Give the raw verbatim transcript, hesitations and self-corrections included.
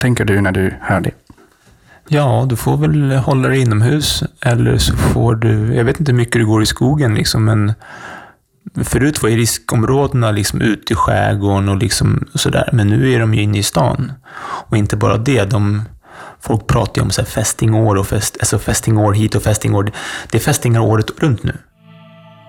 tänker du när du hör det? Ja, du får väl hålla dig inomhus, eller så får du, jag vet inte hur mycket du går i skogen liksom, men förut var ju riskområdena liksom ute i skärgården och liksom sådär, men nu är de ju inne i stan. Och inte bara det, de, folk pratar ju om så här festingår och fest, alltså festingår hit och festingår, det är festingar året runt nu.